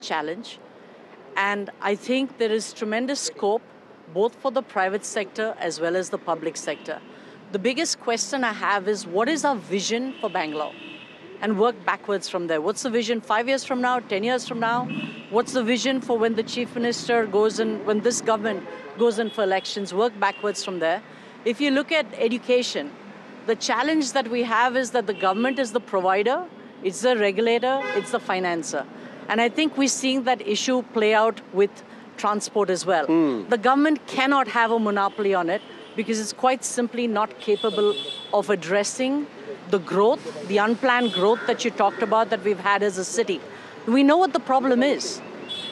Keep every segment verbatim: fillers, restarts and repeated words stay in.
challenge. And I think there is tremendous scope both for the private sector as well as the public sector. The biggest question I have is, what is our vision for Bangalore? And work backwards from there. What's the vision five years from now, ten years from now? What's the vision for when the chief minister goes in, when this government goes in for elections? Work backwards from there. If you look at education, the challenge that we have is that the government is the provider, it's the regulator, it's the financer. And I think we're seeing that issue play out with transport as well. Mm. The government cannot have a monopoly on it because it's quite simply not capable of addressing the growth, the unplanned growth that you talked about that we've had as a city. We know what the problem is.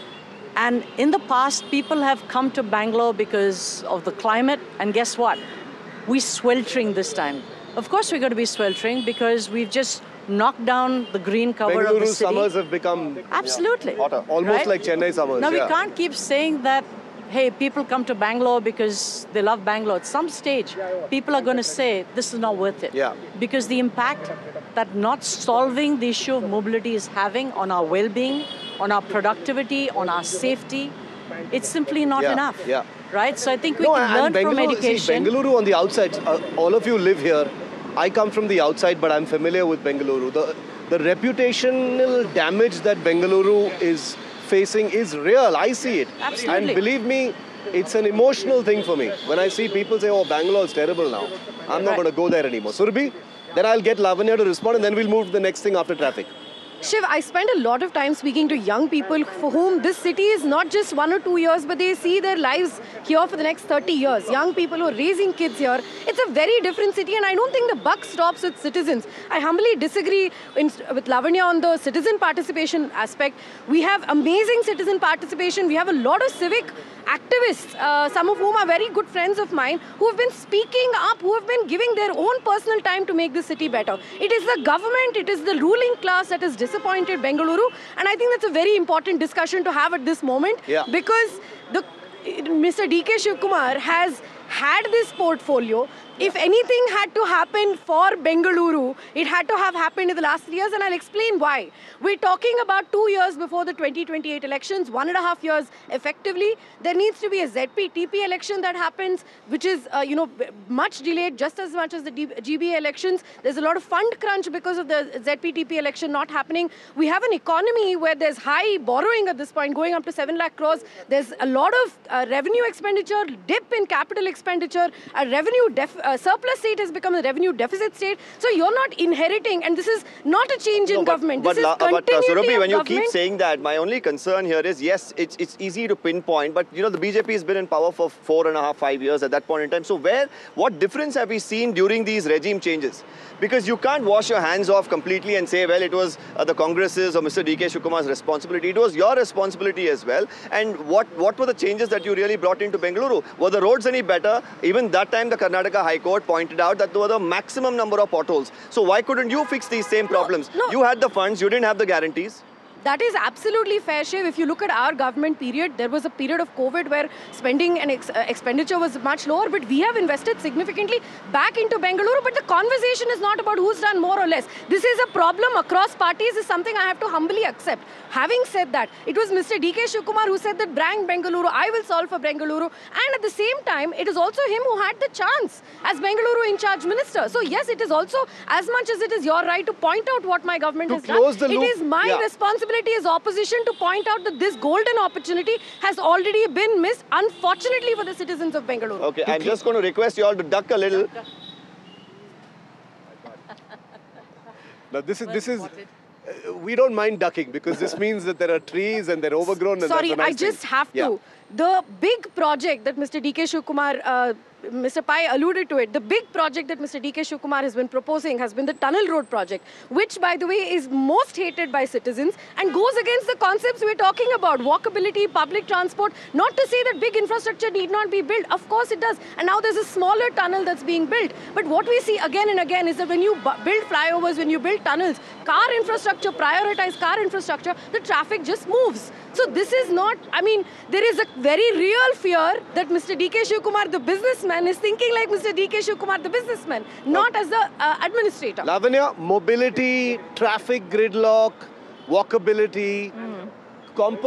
And in the past, people have come to Bangalore because of the climate, and guess what? We're sweltering this time. Of course we're going to be sweltering because we've just knocked down the green cover Bengaluru of the city. summers have become Absolutely. hotter, almost right? like Chennai summers. Now yeah. we can't keep saying that, hey, people come to Bangalore because they love Bangalore. At some stage, people are going to say, this is not worth it. Yeah. Because the impact that not solving the issue of mobility is having on our well-being, on our productivity, on our safety, it's simply not yeah. enough. Yeah. Right? So I think we no, can learn Bengaluru, from education. See, Bengaluru on the outside, uh, all of you live here. I come from the outside, but I'm familiar with Bengaluru. The, the reputational damage that Bengaluru is facing is real. I see it. Absolutely. And believe me, it's an emotional thing for me. When I see people say, oh, Bangalore is terrible now, I'm not right. going to go there anymore. Surabhi, then I'll get Lavanya to respond and then we'll move to the next thing after traffic. Shiv, I spend a lot of time speaking to young people for whom this city is not just one or two years, but they see their lives here for the next thirty years. Young people who are raising kids here. It's a very different city, and I don't think the buck stops with citizens. I humbly disagree in, with Lavanya on the citizen participation aspect. We have amazing citizen participation. We have a lot of civic activists, uh, some of whom are very good friends of mine, who have been speaking up, who have been giving their own personal time to make the city better. It is the government, it is the ruling class that has disappointed Bengaluru, and I think that's a very important discussion to have at this moment, yeah. because the Mister D K Shivakumar has had this portfolio. If anything had to happen for Bengaluru, it had to have happened in the last three years, and I'll explain why. We're talking about two years before the twenty twenty-eight elections, one and a half years effectively. There needs to be a Z P T P election that happens, which is, uh, you know, much delayed, just as much as the G B A elections. There's a lot of fund crunch because of the Z P T P election not happening. We have an economy where there's high borrowing at this point, going up to seven lakh crores. There's a lot of uh, revenue expenditure, dip in capital expenditure, a revenue def Uh, surplus state has become a revenue deficit state. So you're not inheriting, and this is not a change in no, but, government. But, this is uh, but uh, Surabhi, when you keep government. saying that, my only concern here is, yes, it's, it's easy to pinpoint, but you know, the B J P has been in power for four and a half, five years at that point in time. So where, what difference have we seen during these regime changes? Because you can't wash your hands off completely and say, well, it was uh, the Congress's or Mister D K Shivakumar's responsibility. It was your responsibility as well. And what, what were the changes that you really brought into Bengaluru? Were the roads any better? Even that time, the Karnataka High Court pointed out that there were the maximum number of potholes. So why couldn't you fix these same problems? No, no. You had the funds, you didn't have the guarantees. That is absolutely fair, Shiv. If you look at our government period, there was a period of COVID where spending and ex uh, expenditure was much lower, but we have invested significantly back into Bengaluru. But the conversation is not about who's done more or less. This is a problem across parties, is something I have to humbly accept. Having said that, it was Mister D K Shivakumar who said that bring Bengaluru, I will solve for Bengaluru. And at the same time, it is also him who had the chance as Bengaluru in charge minister. So yes, it is also, as much as it is your right to point out what my government to has close done, the loop, it is my yeah. responsibility as opposition to point out that this golden opportunity has already been missed, unfortunately, for the citizens of Bengaluru. Okay, I'm just going to request you all to duck a little. Now this is, this is, uh, we don't mind ducking because this means that there are trees and they're overgrown. And Sorry, that's a nice I just thing. have to. Yeah. The big project that Mister D K Shivakumar, uh, Mister Pai alluded to it, the big project that Mister D K Shivakumar has been proposing has been the Tunnel Road project, which, by the way, is most hated by citizens and goes against the concepts we're talking about, walkability, public transport. Not to say that big infrastructure need not be built. Of course it does. And now there's a smaller tunnel that's being built. But what we see again and again is that when you build flyovers, when you build tunnels, car infrastructure, prioritize car infrastructure, the traffic just moves. So this is not, I mean, there is a very real fear that Mister D K Shivakumar, the businessman, is thinking like Mister D K Shivakumar, the businessman, not as the uh, administrator. Lavanya, mobility, traffic gridlock, walkability, mm. comp